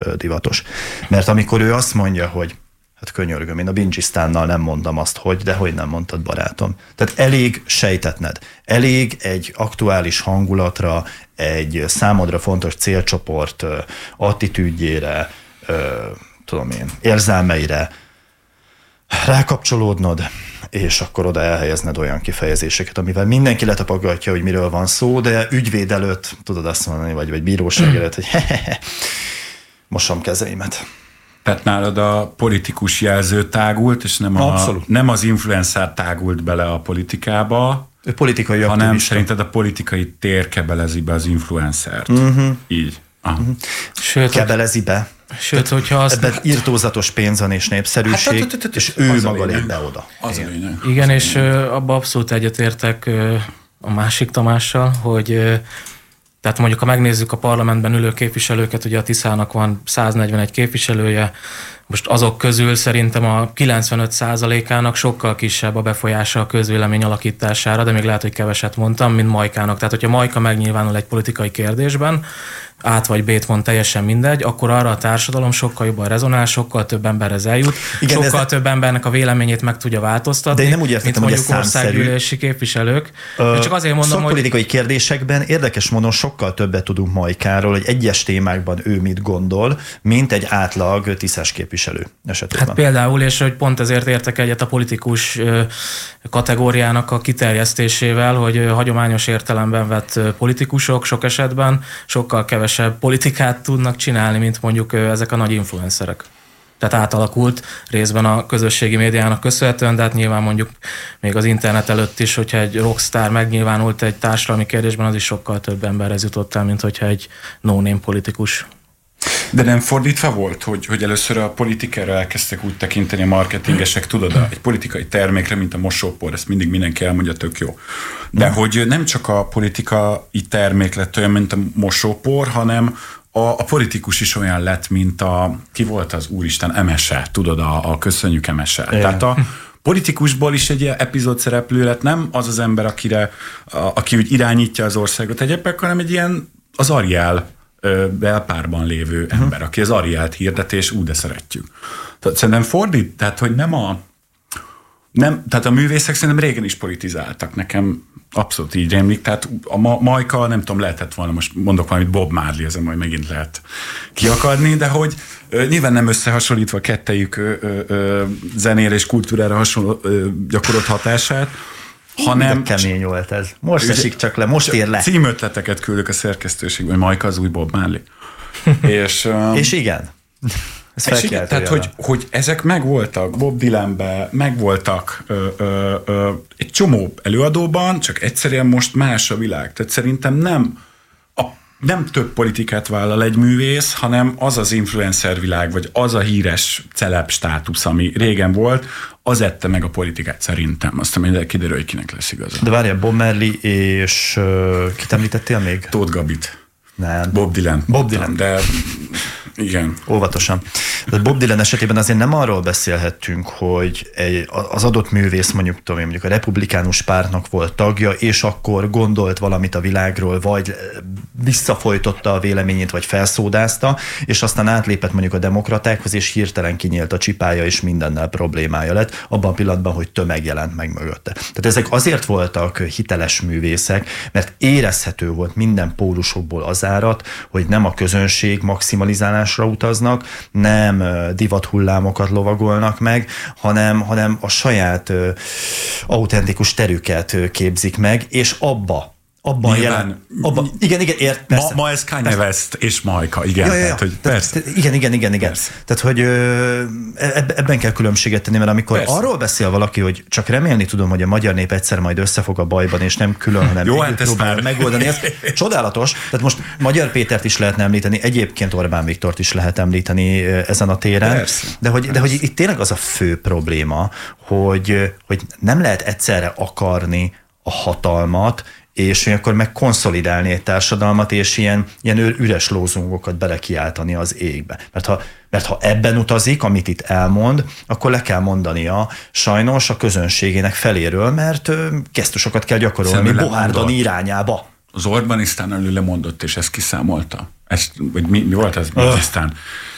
divatos. Mert amikor ő azt mondja, hogy hát könyörgöm, én a Bingisztánnal nem mondom azt, de hogy nem mondtad, barátom. Tehát elég sejtetned, elég egy aktuális hangulatra, egy számodra fontos célcsoport attitűdjére, tudom én, érzelmeire rákapcsolódnod, és akkor oda elhelyezned olyan kifejezéseket, amivel mindenki letapogatja, hogy miről van szó, de ügyvéd előtt tudod azt mondani, vagy bíróság előtt, hogy mosom kezeimet. Tehát nálad a politikus jelző tágult, és nem az influencer tágult bele a politikába, ő politikai hanem aktivista. szerinted a politikai tér kebelezi be az influencert. Így. Sőt, kebelezi be. Sőt, hogyha azt... Ebben irtózatos pénz van és népszerűség, és ő maga lép be oda. Az a lényeg. Igen, és abban abszolút egyetértek a másik Tamással, hogy tehát mondjuk, ha megnézzük a parlamentben ülő képviselőket, ugye a Tiszának van 141 képviselője, most azok közül szerintem a 95%-ának sokkal kisebb a befolyása a közvélemény alakítására, de még lehet, hogy keveset mondtam, mint Majkának. Tehát, hogyha Majka megnyilvánul egy politikai kérdésben, át vagy B-t mond, teljesen mindegy, akkor arra a társadalom sokkal jobban rezonál, sokkal több emberhez eljut, igen, sokkal több embernek a véleményét meg tudja változtatni, de én nem úgy értettem, mint mondjuk országgyűlési képviselők. Csak azért mondom, szakpolitikai kérdésekben érdekes módon sokkal többet tudunk Majkáról, hogy egyes témákban ő mit gondol, mint egy átlag tisztes képviselő esetében. Hát például, és hogy pont ezért értek egyet a politikus kategóriának a kiterjesztésével, hogy hagyományos értelemben vett politikusok sok esetben sokkal kevesebb politikát tudnak csinálni, mint mondjuk ezek a nagy influencerek. Tehát átalakult részben a közösségi médiának köszönhetően, de hát nyilván mondjuk még az internet előtt is, hogyha egy rockstar megnyilvánult egy társadalmi kérdésben, az is sokkal több emberhez jutott el, mint hogyha egy no-name politikus. De nem fordítva volt, hogy először a politikára elkezdtek úgy tekinteni a marketingesek, tudod, egy politikai termékre, mint a mosópor, ezt mindig mindenki elmondja, tök jó. De hogy nem csak a politikai termék lett olyan, mint a mosópor, hanem a politikus is olyan lett, mint ki volt az úristen, MSE, tudod, a köszönjük MSE. Tehát a politikusból is egy ilyen epizód szereplő lett, nem az az ember, aki úgy irányítja az országot egyébként, hanem egy ilyen az Ariel belpárban lévő ember, aki az Arielt hirdeti, és úgy de szeretjük. Tehát szerintem fordít, tehát hogy tehát a művészek szerintem régen is politizáltak, nekem abszolút így rémlik, tehát a Majka, nem tudom, lehetett volna, most mondok valamit, Bob Marley, ezen majd megint lehet kiakadni, de hogy nyilván nem összehasonlítva kettejük zenére és kultúrára hasonló gyakorolt hatását, hanem... kemény volt ez. Most esik csak le, most ér le. Címötleteket küldök a szerkesztőségben, hogy Majka az új Bob Marley. És igen. És igen, tehát, hogy ezek megvoltak Bob Dylanben, megvoltak egy csomó előadóban, csak egyszerűen most más a világ. Tehát szerintem nem több politikát vállal egy művész, hanem az az influencer világ, vagy az a híres celeb státusz, ami régen volt, az ette meg a politikát szerintem. Aztán minden kiderül, hogy kinek lesz igaza. De várjál, Bob Marley és kit említettél még? Tóth Gabit. Nem. Bob Dylan. De igen. Óvatosan. De Bob Dylan esetében azért nem arról beszélhettünk, hogy az adott művész mondjuk a republikánus pártnak volt tagja, és akkor gondolt valamit a világról, vagy visszafolytotta a véleményét, vagy felszódázta, és aztán átlépett mondjuk a demokratákhoz, és hirtelen kinyílt a csipája, és mindennel problémája lett, abban a pillanatban, hogy tömeg jelent meg mögötte. Tehát ezek azért voltak hiteles művészek, mert érezhető volt minden pólusokból az árat, hogy nem a közönség maximalizálásra utaznak, nem divathullámokat lovagolnak meg, hanem a saját autentikus terüket képzik meg, és abban jelen. Igen, persze. Ma ez Kanye West és Majka, igen. Ja. Tehát, hogy persze. Igen. Persze. Tehát, hogy ebben kell különbséget tenni, mert amikor arról beszél valaki, hogy csak remélni tudom, hogy a magyar nép egyszer majd összefog a bajban, és nem külön, hanem jó, együtt próbál megoldani. Ez csodálatos. Tehát most Magyar Pétert is lehetne említeni, egyébként Orbán Viktort is lehet említeni ezen a téren. Persze. De hogy itt tényleg az a fő probléma, hogy nem lehet egyszerre akarni a hatalmat, és akkor meg konszolidálni egy társadalmat, és ilyen üres lózungokat belekiáltani az égbe. Mert ha ebben utazik, amit itt elmond, akkor le kell mondania sajnos a közönségének feléről, mert gesztusokat kell gyakorolni Bohárdon irányába. Az Orbánisztán elő lemondott, és ezt kiszámolta. Vagy mi volt ez? Aztán